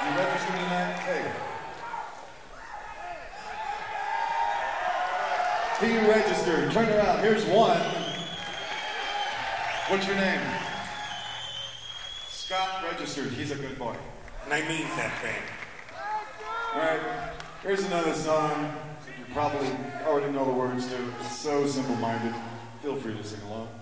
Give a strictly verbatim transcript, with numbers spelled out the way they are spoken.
You registered tonight? Hey. Be registered. Turn around. Here's one. What's your name? Scott registered. He's a good boy. And I mean that thing. All right. Here's another song you probably already know the words to. It's so simple-minded. Feel free to sing along.